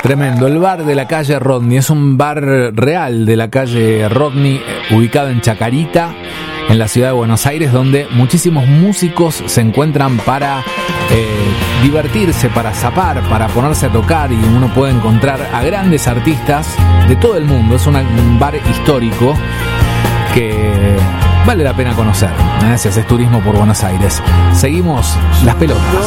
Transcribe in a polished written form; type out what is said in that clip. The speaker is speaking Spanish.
Tremendo, el bar de la calle Rodney, es un bar real de la calle Rodney, ubicado en Chacarita, en la ciudad de Buenos Aires, donde muchísimos músicos se encuentran para divertirse, para zapar, para ponerse a tocar, y uno puede encontrar a grandes artistas de todo el mundo. Es un bar histórico que vale la pena conocer, si haces turismo por Buenos Aires. Seguimos las pelotas.